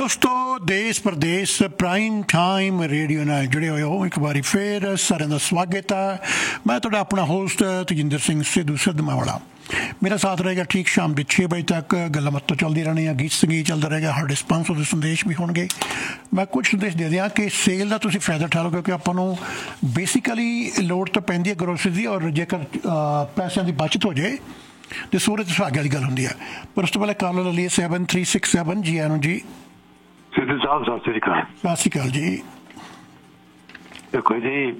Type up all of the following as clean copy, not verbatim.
ਦੋਸਤੋ ਦੇਸ਼ Pradesh prime time radio ਨਾਲ ਜੁੜੇ ਹੋਏ ਹੋ ਇੱਕ ਵਾਰੀ ਫਿਰ ਸਾਰਿਆਂ ਦਾ ਸਵਾਗਤ ਹੈ। ਮੈਂ ਤੁਹਾਡਾ ਆਪਣਾ ਹੋਸਟ ਤਜਿੰਦਰ ਸਿੰਘ ਸਿੱਧੂ ਸਿੱਧਮਾਵਾਲਾ। ਮੇਰਾ ਸਾਥ ਰਹੇਗਾ ਠੀਕ ਸ਼ਾਮ ਦੇ 6 ਵਜੇ ਤੱਕ। ਗੱਲਾਂ ਮੱਤੋਂ ਚੱਲਦੀ ਰਹਿਣੀਆਂ, ਗੀਤ ਸੰਗੀਤ ਚੱਲਦਾ ਰਹੇਗਾ, ਹਰ ਰਿਸਪਾਂਸ ਦੇ ਸੰਦੇਸ਼ ਵੀ ਹੋਣਗੇ। ਮੈਂ ਕੁਝ ਸੰਦੇਸ਼ ਦੇ ਦਿਆਂ ਕਿ ਸੇਲ ਦਾ ਤੁਸੀਂ ਫਾਇਦਾ ਉਠਾ ਲਓ, ਕਿਉਂਕਿ ਆਪਾਂ ਨੂੰ ਬੇਸਿਕਲੀ ਲੋੜ ਤਾਂ ਪੈਂਦੀ ਹੈ ਗਰੋਸਰੀ ਦੀ, ਔਰ ਜੇਕਰ ਪੈਸਿਆਂ ਦੀ ਬਚਤ ਹੋ ਜਾਏ ਤੇ ਸੂਰਜ ਸੁਹਾਗੇ ਵਾਲੀ ਗੱਲ ਹੁੰਦੀ ਹੈ। ਪਰ ਉਸ ਤੋਂ ਪਹਿਲਾਂ ਕਾਲ ਲੈ ਲਈਏ 7367 ਜੀ। ਆਨੂੰ ਜੀ ਸਿੱਧੂ ਸਾਹਿਬ ਸਤਿ ਸ੍ਰੀ ਅਕਾਲ। ਸਤਿ ਸ਼੍ਰੀ ਅਕਾਲ ਜੀ। ਦੇਖੋ ਜੀ,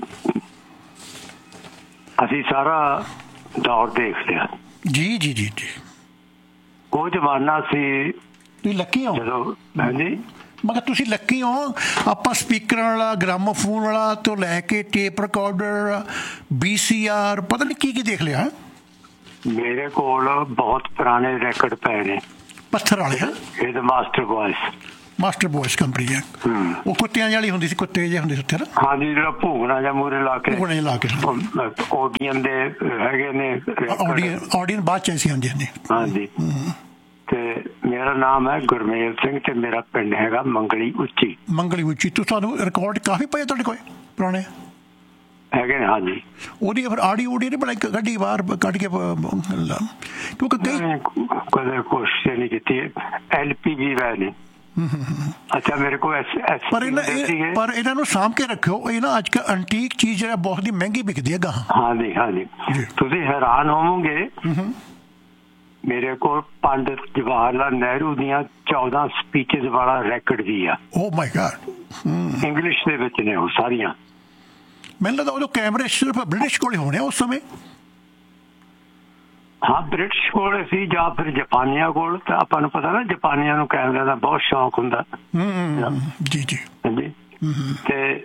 ਅਸੀਂ ਸਾਰਾ ਦੌਰ ਦੇਖ ਲਿਆ ਜੀ ਜੀ ਜੀ ਜੀ। ਉਹ ਜ਼ਮਾਨਾ ਸੀ ਤੁਸੀਂ ਲੱਕੀ ਹੋ ਜਦੋਂ, ਹਾਂਜੀ ਮਗਰ ਤੁਸੀਂ ਲੱਕੀ ਹੋ। ਆਪਾਂ ਸਪੀਕਰਾਂ ਵਾਲਾ, ਗ੍ਰਾਮੋਫੋਨ ਵਾਲਾ ਤੋਂ ਲੈ ਕੇ ਟੇਪ ਰਿਕਾਰਡਰ, VCR, ਪਤਾ ਨਹੀਂ ਕੀ ਦੇਖ ਲਿਆ। ਮੇਰੇ ਕੋਲ ਬਹੁਤ ਪੁਰਾਣੇ ਰੈਕਡ ਪਏ ਨੇ, ਪੱਥਰ ਵਾਲੇ। ਇਹ ਤਾਂ ਮਾਸਟਰ ਵੌਇਸ ਕੰਪਨੀ ਹੈ। ਉਹ ਕੁੱਤਿਆਂ ਵਾਲੀ ਹੁੰਦੀ ਸੀ, ਕੁੱਤੇ ਜਿਹੇ ਹੁੰਦੇ ਸੀ ਉੱਥੇ ਨਾ। ਹਾਂਜੀ, ਜਿਹੜਾ ਭੂਗਣਾ ਜਾਂ ਮੂਰੇ ਲਾ ਕੇ ਓਡੀਅਨ ਦੇ ਹੈਗੇ ਨੇ। ਆਡੀਅਨ ਬਾਅਦ ਚ ਸੀ। ਹਾਂਜੀ ਹਾਂਜੀ ਹਾਂਜੀ। ਤੇ ਮੇਰਾ ਨਾਮ ਹੈ ਗੁਰਮੇਲ ਸਿੰਘ ਤੇ ਮੇਰਾ ਪਿੰਡ ਹੈਗਾ ਮੰਗਲੀ ਉੱਚੀ। ਮੰਗਲੀ ਉੱਚੀ। ਤੂੰ ਤੁਹਾਨੂੰ ਰਿਕਾਰਡ ਕਾਫੀ ਪਏ ਤੁਹਾਡੇ ਕੋਲ ਪੁਰਾਣੇ ਹੈਗੇ ਨੇ? ਹਾਂਜੀ। ਉਹਦੀ ਫਿਰ ਆਡੀਓ ਨਹੀਂ ਬਣਾਈ, ਕੱਢੀ ਬਾਹਰ ਕੱਢ ਕੇ, ਕਿਉਂਕਿ ਕਦੇ ਕੋਸ਼ਿਸ਼ ਨਹੀਂ ਕੀਤੀ। LP ਵੀ ਵੈ ਨੇ। ਅੱਛਾ, ਮੇਰੇ ਕੋਲ ਪਰ ਇਹਨਾਂ ਨੂੰ ਸਾਂਭ ਕੇ ਰੱਖਿਓ। ਇਹ ਨਾ ਅੱਜ ਕੱਲ੍ਹ ਐਂਟੀਕ ਚੀਜ਼ ਜਿਹੜਾ ਬਹੁਤ ਹੀ ਮਹਿੰਗੀ ਵਿਕਦੀ ਹੈ ਗਾਹਾਂ। ਹਾਂਜੀ ਹਾਂਜੀ, ਤੁਸੀਂ ਹੈਰਾਨ ਹੋਵੋਗੇ, ਮੇਰੇ ਕੋਲ ਪੰਡਿਤ ਜਵਾਹਰ ਲਾਲ ਨਹਿਰੂ ਦੀਆਂ 14 ਸਪੀਚਜ਼ ਵਾਲਾ ਰੈਕਡ ਵੀ ਆ। ਓ ਮਾਈ ਗॉड। ਇੰਗਲਿਸ਼ ਦੇ ਵਿੱਚ ਨੇ ਉਹ ਸਾਰੀਆਂ। ਮੈਨੂੰ ਲੱਗਦਾ ਉਦੋਂ ਕੈਮਰੇ ਸਿਰਫ ਬ੍ਰਿਟਿਸ਼ ਕੋਲ ਹੋਣੇ ਉਸ ਸਮੇਂ। ਹਾਂ, ਬ੍ਰਿਟਿਸ਼ ਕੋਲ ਸੀ ਜਾਂ ਫਿਰ ਜਾਪਾਨੀਆਂ ਕੋਲ। ਤਾਂ ਆਪਾਂ ਨੂੰ ਪਤਾ ਨਾ, ਜਾਪਾਨੀਆਂ ਨੂੰ ਕੈਮਰੇ ਦਾ ਬਹੁਤ ਸ਼ੌਕ ਹੁੰਦਾ। ਜੀ ਜੀ ਹਾਂਜੀ। ਤੇ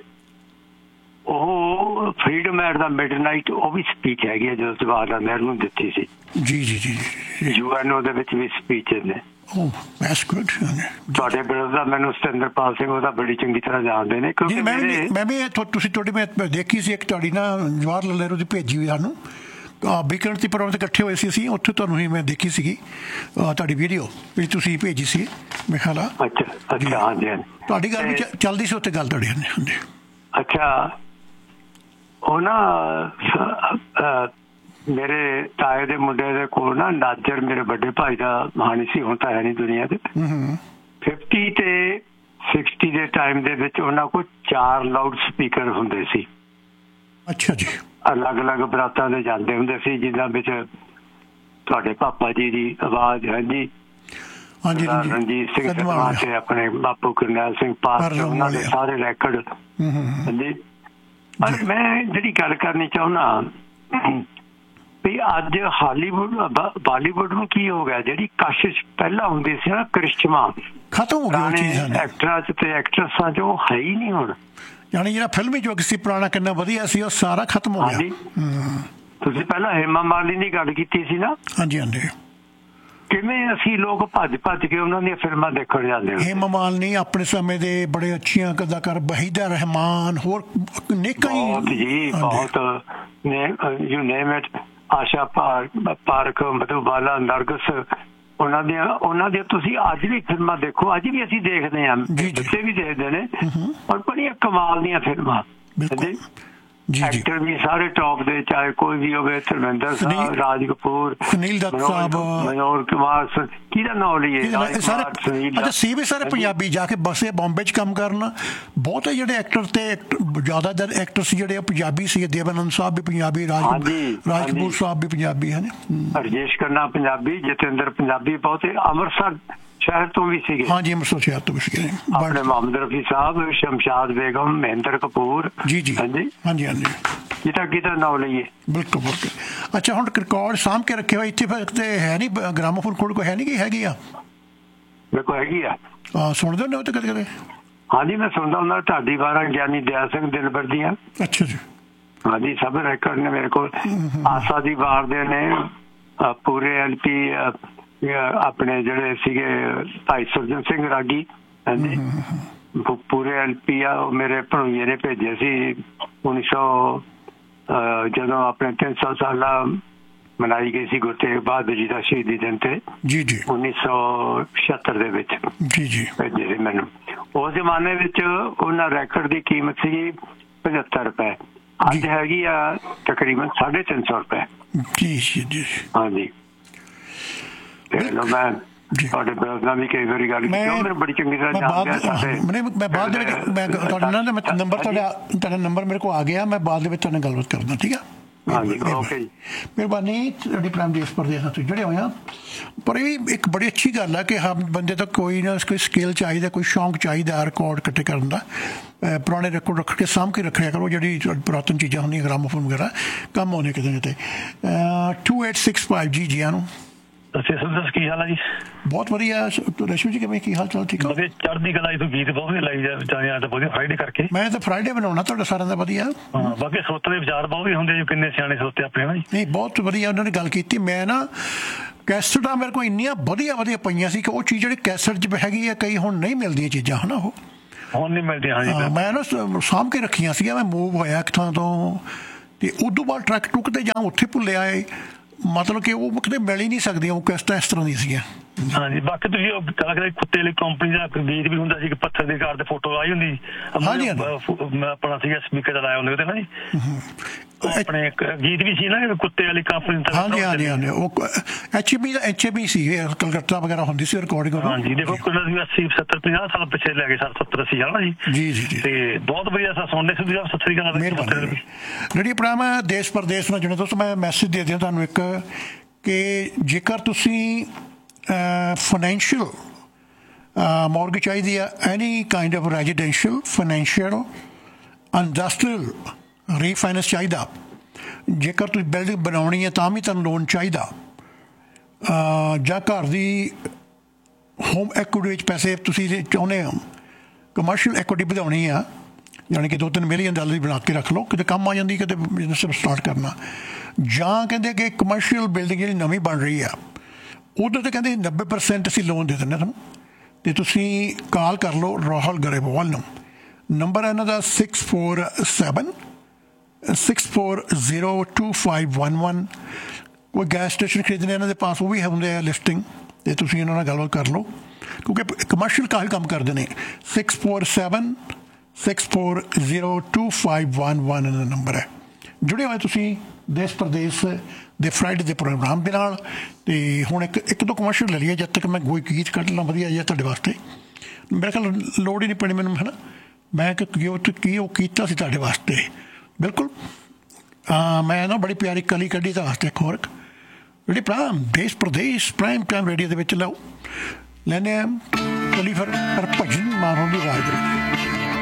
ਉਹ ਫਰੀडम ਐਟ ਦਾ ਮਿਡਨਾਈਟ, ਉਹ ਵੀ ਸਪੀਚ ਹੈਗੀ ਹੈ ਜੋ ਜਵਾਹਰ ਲਾਲ ਨਹਿਰੂ ਨੂੰ ਦਿੱਤੀ ਸੀ। ਜੀ ਜੀ ਜੀ। UN ਦੇ ਵਿੱਚ ਵੀ ਸਪੀਚਜ਼ ਨੇ। ਤੁਹਾਡੇ ਬ੍ਰਦਰ ਮੈਨੂੰ ਸਤਿੰਦਰਪਾਲ ਸਿੰਘ ਉਹਦਾ ਬੜੀ ਚੰਗੀ ਤਰ੍ਹਾਂ ਜਾਣਦੇ ਨੇ, ਕਿਉਂਕਿ ਮੈਂ ਵੀ ਤੁਸੀਂ ਤੁਹਾਡੀ ਮੈਂ ਦੇਖੀ ਸੀ ਇੱਕ ਤੁਹਾਡੀ ਨਾ ਜਵਾਹਰ ਲਾਲ ਨਹਿਰੂ ਦੀ ਭੇਜੀ ਹੋਈ ਸਾਨੂੰ ਵੀਕਐਂਡ ਦੀ ਪ੍ਰੋਗਰਾਮ ਤੇ ਇਕੱਠੇ ਹੋਏ ਸੀ ਅਸੀਂ, ਉੱਥੇ ਤੁਹਾਨੂੰ ਹੀ ਮੈਂ ਦੇਖੀ ਸੀਗੀ ਤੁਹਾਡੀ ਵੀਡੀਓ ਵੀ ਤੁਸੀਂ ਭੇਜੀ ਸੀ ਮੇਰੇ ਖਿਆਲ। ਅੱਛਾ ਅੱਛਾ, ਹਾਂਜੀ ਹਾਂਜੀ। ਤੁਹਾਡੀ ਗੱਲ ਵੀ ਚੱਲਦੀ ਸੀ ਉੱਥੇ ਗੱਲ ਤੁਹਾਡੀ। ਹਾਂਜੀ। ਅੱਛਾ, ਉਹ ਨਾ ਮੇਰੇ ਤਾਏ ਦੇ ਮੁੰਡੇ ਦੇ ਕੋਲ ਨਾ ਨਾਜਰ, ਮੇਰੇ ਵੱਡੇ ਭਾਈ ਦਾ ਕਹਾਣੀ ਸੀ, ਹੁਣ ਤਾਂ ਹੈ ਨਹੀਂ ਦੁਨੀਆ ਤੇ। 50 ਤੇ 60 ਦੇ ਟਾਈਮ ਦੇ ਵਿੱਚ ਉਹਨਾਂ ਕੋਲ 4 ਲਾਊਡ ਸਪੀਕਰ ਹੁੰਦੇ ਸੀ। ਅੱਛਾ ਜੀ। ਅਲੱਗ-ਅਲੱਗ ਬਰਾਤਾਂ ਦੇ ਜਾਂਦੇ ਹੁੰਦੇ ਸੀ, ਜਿਨ੍ਹਾਂ ਵਿੱਚ ਤੁਹਾਡੇ ਪਾਪਾ ਜੀ ਦੀ ਆਵਾਜ਼। ਹਾਂਜੀ ਹਾਂਜੀ, ਰਣਜੀਤ ਸਿੰਘ ਤੇ ਆਪਣੇ ਬਾਪੂ ਕਰਨੈਲ ਸਿੰਘ ਪਾਸ, ਉਹਨਾਂ ਦੇ ਸਾਰੇ ਰੈਕਡ। ਹਾਂਜੀ। ਪਰ ਮੈਂ ਜਿਹੜੀ ਗੱਲ ਕਰਨੀ ਚਾਹੁੰਦਾ ਵੀ ਅੱਜ ਬਾਲੀਵੁੱਡ ਨੂੰ ਕੀ ਹੋ ਗਿਆ, ਜਿਹੜੀ ਕਸ਼ਿਸ਼ ਪਹਿਲਾਂ ਹੁੰਦੀ ਸੀ ਨਾ, ਕ੍ਰਿਸ਼ਮਾ ਖਤਮ ਹੋ ਗਈ ਐਕਟਰਾਂ ਚ ਤੇ ਐਕਟਰਸਾਂ ਚ, ਉਹ ਹੈ ਹੀ ਨਹੀਂ ਹੁਣ। ਯਾਨੀ ਜਿਹੜਾ ਫਿਲਮੀ ਯੁੱਗ ਸੀ ਪੁਰਾਣਾ ਕਿੰਨਾ ਵਧੀਆ ਸੀ, ਉਹ ਸਾਰਾ ਖਤਮ ਹੋ ਗਿਆ। ਤੁਸੀਂ ਪਹਿਲਾਂ ਹੇਮਾ ਮਾਲਿਨੀ ਦੀ ਗੱਲ ਕੀਤੀ ਸੀ ਨਾ। ਹਾਂਜੀ ਹਾਂਜੀ। ਕਿਵੇਂ ਅਸੀਂ ਲੋਕ ਭੱਜ ਭੱਜ ਕੇ ਉਹਨਾਂ ਦੀਆਂ ਫਿਲਮਾਂ ਦੇਖਣ ਜਾਂਦੇ। ਹੇਮਾ ਮਾਲਿਨੀ ਆਪਣੇ ਸਮੇਂ ਦੇ ਬੜੇ ਅੱਛੀਆਂ ਕਲਾਕਾਰ, ਵਹੀਦਾ ਰਹਿਮਾਨ, ਹੋਰ ਨੇਕਾਂ ਜੀ ਬਹੁਤ you name it, Asha park, Madhubala, ਨਰਗਸ, ਉਹਨਾਂ ਦੀਆਂ ਤੁਸੀਂ ਅੱਜ ਵੀ ਫਿਲਮਾਂ ਦੇਖੋ, ਅੱਜ ਵੀ ਅਸੀਂ ਦੇਖਦੇ ਹਾਂ, ਬੱਚੇ ਵੀ ਦੇਖਦੇ ਨੇ, ਔਰ ਬੜੀਆਂ ਕਮਾਲ ਦੀਆਂ ਫਿਲਮਾਂ। ਐਕਟਰ ਵੀ ਸਾਰੇ ਟੌਪ ਦੇ, ਚਾਹੇ ਕੋਈ ਵੀ ਹੋਵੇ, ਧਰਮਿੰਦਰ ਸਾਹਿਬ, ਰਾਜ ਕਪੂਰ, ਸੁਨੀਲ ਦੱਤ ਸਾਹਿਬ, ਮਨੋਹਰ ਕੁਮਾਰ, ਕਿਹਦਾ ਨਾਂ ਲਈਏ, ਅੱਛਾ ਸੀ ਵੀ ਸਾਰੇ ਪੰਜਾਬੀ ਜਾ ਕੇ ਬਸੇ ਬੰਬੇ 'ਚ ਕੰਮ ਕਰਨ। ਬਹੁਤੇ ਜਿਹੜੇ ਐਕਟਰ ਤੇ ਜ਼ਿਆਦਾਤਰ ਐਕਟਰ ਸੀ ਜਿਹੜੇ ਪੰਜਾਬੀ ਸੀ। ਦੇਵਾਨੰਦ ਸਾਹਿਬ ਵੀ ਪੰਜਾਬੀ, ਰਾਜ ਕਪੂਰ ਸਾਹਿਬ ਵੀ ਪੰਜਾਬੀ ਹਨ, ਰਾਜੇਸ਼ ਖੰਨਾ ਪੰਜਾਬੀ, ਜਤਿੰਦਰ ਪੰਜਾਬੀ, ਬਹੁਤੇ ਅੰਮ੍ਰਿਤਸਰ ਸ਼ਹਿਰ ਤੋਂ ਵੀ ਸੀਗੇ। ਹਾਂਜੀ, ਅੰਮ੍ਰਿਤਸਰ ਸ਼ਹਿਰ ਤੋਂ ਵੀ ਸੀਗੇ। ਆਪਣੇ ਮੁਹੰਮਦ ਰਫੀ ਸਾਹਿਬ, ਸ਼ਮਸ਼ਾਦ ਬੇਗਮ, ਮਹਿੰਦਰ ਕਪੂਰ। ਜੀ ਜੀ ਹਾਂਜੀ ਹਾਂਜੀ ਹਾਂਜੀ। ਕਿਹਦਾ ਨਾਂ ਲਈਏ। ਬਿਲਕੁਲ ਬਿਲਕੁਲ। ਅੱਛਾ, ਹੁਣ ਰਿਕਾਰਡ ਸਾਂਭ ਕੇ ਰੱਖੇ ਹੋਏ ਇੱਥੇ ਤੇ ਹੈ ਨਹੀਂ, ਗ੍ਰਾਮੋਫੋਨ ਕੋਲ ਕੋਈ ਹੈ ਨਹੀਂ? ਕਿ ਹੈਗੀ ਆ? ਮੇਰੇ ਕੋਲ ਹੈਗੀ ਆ। ਸੁਣਦੇ ਹੁੰਦੇ ਹੋ ਤੇ ਕਦੇ ਕਦੇ? ਹਾਂਜੀ, ਮੈਂ ਸੁਣਦਾ ਹੁੰਦਾ। ਢਾਡੀ ਵਾਰਾਂ, ਗਿਆਨੀ ਦਇਆ ਸਿੰਘ ਦਿਲਬਰ ਦੀਆਂ। ਅੱਛਾ ਜੀ। ਹਾਂਜੀ, ਸਭ ਰੈਕਡ ਨੇ ਮੇਰੇ ਕੋਲ। ਆਸਾ ਦੀ ਵਾਰ ਦੇ ਨੇ, ਪੂਰੇ LP ਆਪਣੇ ਜਿਹੜੇ ਸੀਗੇ ਭਾਈ ਸੁਰਜਨ ਸਿੰਘ ਰਾਗੀ। ਹਾਂਜੀ, ਪੂਰੇ LP ਆ, ਉਹ ਮੇਰੇ ਭਣੋਈਏ ਨੇ ਭੇਜੇ ਸੀ 1900 ਜਦੋਂ ਆਪਣੇ 300 ਸਾਲਾ ਮਨਾਈ ਗਈ ਸੀ ਗੁਰੂ ਤੇਗ ਬਹਾਦਰ ਜੀ ਦਾ ਸ਼ਹੀਦੀ ਦਿਨ ਤੇ ਜੀ ਜੀ 1976 ਦੇ ਵਿੱਚ ਜੀ ਜੀ ਭੇਜੇ ਸੀ ਮੈਨੂੰ। ਉਸ ਜ਼ਮਾਨੇ ਵਿੱਚ ਉਹਨਾਂ ਰੈਕਟ ਦੀ ਕੀਮਤ ਸੀ 75 ਰੁਪਏ, ਅੱਜ ਹੈਗੀ ਆ ਤਕਰੀਬਨ 350 ਰੁਪਏ। ਜੀ ਜੀ ਜੀ ਹਾਂਜੀ। ਤੇ ਮੈਂ ਤੁਹਾਡੇ ਬ੍ਰਦਰ ਵੀ ਕਈ ਵਾਰੀ ਗੱਲ ਕੀਤੀ, ਮੈਨੂੰ ਬੜੀ ਚੰਗੀ ਤਰ੍ਹਾਂ ਜਾਣਦਾ। ਮੈਂ ਬਾਅਦ ਦੇ ਵਿੱਚ ਮੈਂ ਤੁਹਾਡਾ ਨੰਬਰ ਨੰਬਰ ਮੇਰੇ ਕੋਲ ਆ ਗਿਆ, ਮੈਂ ਬਾਅਦ ਦੇ ਵਿੱਚ ਤੁਹਾਡੇ ਨਾਲ ਗੱਲਬਾਤ ਕਰਦਾ, ਠੀਕ ਆ? ਹਾਂਜੀ ਓਕੇ ਜੀ, ਮਿਹਰਬਾਨੀ। ਤੁਹਾਡੀ ਪ੍ਰੇਮ ਦੇਸ਼ ਪ੍ਰਦੇਸ਼ ਨਾਲ ਤੁਸੀਂ ਜੁੜੇ ਹੋਏ ਆ। ਪਰ ਇਹ ਵੀ ਇੱਕ ਬੜੀ ਅੱਛੀ ਗੱਲ ਹੈ ਕਿ ਹਾਂ ਬੰਦੇ ਤੋਂ ਕੋਈ ਨਾ ਕੋਈ ਸਕਿੱਲ ਚਾਹੀਦਾ, ਕੋਈ ਸ਼ੌਂਕ ਚਾਹੀਦਾ ਰਿਕਾਰਡ ਇਕੱਠੇ ਕਰਨ ਦਾ। ਪੁਰਾਣੇ ਰਿਕਾਰਡ ਰੱਖ ਕੇ ਸਾਂਭ ਕੇ ਰੱਖਿਆ ਕਰੋ, ਜਿਹੜੀ ਪੁਰਾਤਨ ਚੀਜ਼ਾਂ ਹੁੰਦੀਆਂ ਗ੍ਰਾਮੋਫੋਨ ਵਗੈਰਾ ਕੰਮ ਆਉਂਦੇ ਕਿਤੇ ਨਾ ਕਿਤੇ। 2865 ਜੀ ਜੀਆਂ ਨੂੰ ਕੀ ਹਾਲ ਹੈ ਜੀ? ਬਹੁਤ ਵਧੀਆ। ਰਸ਼ਮੀ ਜੀ ਕਿਵੇਂ, ਕੀ ਹਾਲ ਚਾਲ? ਠੀਕ ਹੈ, ਚੜ੍ਹਦੀ ਕਲਾ। ਗੀਤ ਬਹੁਤ ਵਧੀਆ ਲਾਈ ਜਾਂਦੇ ਫਰਾਈਡੇ ਕਰਕੇ। ਮੈਂ ਤਾਂ ਫਰਾਈਡੇ ਬਣਾਉਣਾ ਤੁਹਾਡਾ ਸਾਰਿਆਂ ਦਾ ਵਧੀਆ। ਬਾਕੀ ਸਰੋਤੇ ਦੇ ਵਿਚਾਰ ਬਹੁਤ ਵੀ ਹੁੰਦੇ, ਕਿੰਨੇ ਸਿਆਣੇ ਸਰੋਤੇ ਆਪਣੇ ਨਾ ਜੀ। ਨਹੀਂ ਬਹੁਤ ਵਧੀਆ ਉਹਨਾਂ ਨੇ ਗੱਲ ਕੀਤੀ। ਮੈਂ ਨਾ ਕੈਸਟਾਂ ਮੇਰੇ ਕੋਲ ਇੰਨੀਆਂ ਵਧੀਆ ਵਧੀਆ ਪਈਆਂ ਸੀ ਕਿ ਉਹ ਚੀਜ਼ ਜਿਹੜੀ ਕੈਸਟ 'ਚ ਹੈਗੀ ਹੈ, ਕਈ ਹੁਣ ਨਹੀਂ ਮਿਲਦੀਆਂ ਚੀਜ਼ਾਂ, ਹੈ ਨਾ? ਉਹ ਹੁਣ ਨਹੀਂ ਮਿਲਦੀਆਂ। ਹਾਂਜੀ ਮੈਂ ਨਾ ਸਾਂਭ ਕੇ ਰੱਖੀਆਂ ਸੀਗੀਆਂ। ਮੈਂ ਮੂਵ ਹੋਇਆ ਇੱਕ ਥਾਂ ਤੋਂ ਅਤੇ ਉਦੋਂ ਬਾਅਦ ਟਰੱਕ ਟੁੱਕ 'ਤੇ ਜਾਂ ਉੱਥੇ ਭੁੱਲਿਆ ਏ, ਮਤਲਬ ਕਿ ਉਹ ਕਿਤੇ ਮਿਲ ਹੀ ਨਹੀਂ ਸਕਦੀਆਂ। ਉਹ ਕੈਸਟਾਂ ਇਸ ਤਰ੍ਹਾਂ ਦੀਆਂ ਸੀਗੀਆਂ। ਹਾਂਜੀ। ਬਾਕੀ ਤੁਸੀਂ ਕਦੇ ਕੁੱਤੇ ਵਾਲੀ ਕੰਪਨੀ ਦਾ ਗੀਤ ਵੀ ਹੁੰਦਾ ਸੀ ਕਿ ਪੱਥਰ ਦੇ ਘਰ ਤੇ ਫੋਟੋ ਆਈ ਹੁੰਦੀ। ਹਾਂਜੀ ਆਪਣਾ ਸੀਗਾ ਸਪੀਕਰ ਲਾਇਆ ਹੁੰਦੇ ਉਹਦੇ ਨਾ ਜੀ, ਆਪਣੇ ਗੀਤ ਵੀ ਸੀ ਨਾ ਕੁੱਤੇ ਵਾਲੀ ਕੰਪਨੀ ਦਾ। ਹਾਂਜੀ ਹਾਂਜੀ ਹਾਂਜੀ। ਉਹ HAB ਸੀ, ਕਲਕੱਤਾ ਵਗੈਰਾ ਹੁੰਦੀ ਸੀ ਰਿਕਾਰਡਿੰਗ। ਹਾਂਜੀ। ਦੇਖੋ 80 70 50 ਸਾਲ ਪਿੱਛੇ ਲੈ ਗਏ, 70 80 ਸਾਲ ਨਾ ਜੀ। ਜੀ ਜੀ। ਤੇ ਬਹੁਤ ਵਧੀਆ ਸੁਣਦੇ ਸੀ। ਸਤਿ ਸ੍ਰੀ ਅਕਾਲ। ਮਿਹਰਬਾਨੀ। ਜਿਹੜੀ ਪ੍ਰੋਗਰਾਮ ਹੈ ਦੇਸ਼ ਪ੍ਰਦੇਸ਼ ਨਾਲ ਜੁੜੇ ਦੋਸਤੋ, ਮੈਂ ਮੈਸੇਜ ਦੇ ਦਿਆਂ ਤੁਹਾਨੂੰ ਇੱਕ ਕਿ ਜੇਕਰ ਤੁਸੀਂ ਫਾਈਨੈਂਸ਼ੀਅਲ ਮੌਰਗੇਜ ਚਾਹੀਦੀ ਆ, any kind of residential, financial, industrial refinance ਚਾਹੀਦਾ, ਜੇਕਰ ਤੁਸੀਂ ਬਿਲਡਿੰਗ ਬਣਾਉਣੀ ਹੈ ਤਾਂ ਵੀ ਤੁਹਾਨੂੰ ਲੋਨ ਚਾਹੀਦਾ, ਜਾਂ ਘਰ ਦੀ ਹੋਮ ਐਕੁਇਟੀ ਵਿੱਚ ਪੈਸੇ ਤੁਸੀਂ ਚਾਹੁੰਦੇ ਹੋ, ਕਮਰਸ਼ੀਅਲ ਐਕੁਇਟੀ ਵਧਾਉਣੀ ਆ, ਯਾਨੀ ਕਿ $2-3 ਮਿਲੀਅਨ ਦੀ ਬਣਾ ਕੇ ਰੱਖ ਲਓ, ਕਿਤੇ ਕੰਮ ਆ ਜਾਂਦੀ, ਕਿਤੇ ਬਿਜ਼ਨਸ ਸਟਾਰਟ ਕਰਨਾ। ਜਾਂ ਕਹਿੰਦੇ ਕਿ ਕਮਰਸ਼ੀਅਲ ਬਿਲਡਿੰਗ ਜਿਹੜੀ ਨਵੀਂ ਬਣ ਰਹੀ ਆ ਉਹਦੇ 'ਤੇ ਕਹਿੰਦੇ 90% ਅਸੀਂ ਲੋਨ ਦੇ ਦਿੰਦੇ ਤੁਹਾਨੂੰ। ਅਤੇ ਤੁਸੀਂ ਕਾਲ ਕਰ ਲਓ ਰਾਹੁਲ ਗਰੇਵਾਲ ਨੂੰ। ਨੰਬਰ ਇਹਨਾਂ ਦਾ 64702511। ਕੋਈ ਗੈਸ ਸਟੇਸ਼ਨ ਖਰੀਦਣੇ ਇਹਨਾਂ ਦੇ ਪਾਸ, ਉਹ ਵੀ ਹੁੰਦੇ ਆ ਲਿਸਟਿੰਗ, ਅਤੇ ਤੁਸੀਂ ਇਹਨਾਂ ਨਾਲ ਗੱਲਬਾਤ ਕਰ ਲਓ ਕਿਉਂਕਿ ਕਮਰਸ਼ੀਅਲ ਕਾਫੀ ਕੰਮ ਕਰਦੇ ਨੇ। 64702511 ਇਹਨਾਂ ਦਾ ਨੰਬਰ ਹੈ। ਜੁੜੇ ਹੋਏ ਤੁਸੀਂ ਦੇਸ਼ ਪ੍ਰਦੇਸ਼ ਦੇ ਫਰਾਈਡੇ ਦੇ ਪ੍ਰੋਗਰਾਮ ਦੇ ਨਾਲ। ਅਤੇ ਹੁਣ ਇੱਕ ਦੋ ਕਮਰਸ਼ੀਅਲ ਲੈ ਲਈਏ ਜਦ ਤੱਕ ਮੈਂ ਕੋਈ ਗੀਤ ਕੱਢ ਲਾਂ ਵਧੀਆ ਜਿਹਾ ਤੁਹਾਡੇ ਵਾਸਤੇ। ਮੇਰੇ ਖਿਆਲ ਲੋੜ ਹੀ ਨਹੀਂ ਪੈਣੀ ਮੈਨੂੰ, ਹੈ ਨਾ? ਮੈਂ ਕੀ ਉਹ ਕੀਤਾ ਸੀ ਤੁਹਾਡੇ ਵਾਸਤੇ। ਬਿਲਕੁਲ। ਮੈਂ ਨਾ ਬੜੀ ਪਿਆਰੀ ਕਲੀ ਕੱਢੀ ਤਾਂ ਵਾਸਤੇ ਇੱਕ ਹੋਰ ਜਿਹੜੀ ਪ੍ਰੋਗਰਾਮ ਦੇਸ਼ ਪ੍ਰਦੇਸ਼ ਪ੍ਰਾਈਮ ਟਾਈਮ ਰੇਡੀਓ ਦੇ ਵਿੱਚ ਲੈਂਦੇ ਹਾਂ ਕਲੀ। ਫਿਰ ਭਜਨ ਮਾਰੋਂ ਦੀ ਰਾਜ ਦੇ ਵਿੱਚ